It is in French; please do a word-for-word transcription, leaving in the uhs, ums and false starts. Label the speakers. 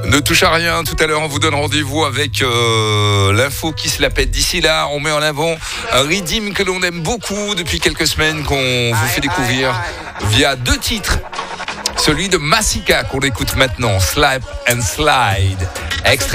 Speaker 1: Ne touche à rien. Tout à l'heure, on vous donne rendez-vous avec euh, l'info qui se la pète. D'ici là, on met en avant un Redeem que l'on aime beaucoup depuis quelques semaines, qu'on vous fait découvrir via deux titres. Celui de Massika qu'on écoute maintenant, Slap and Slide. Extrait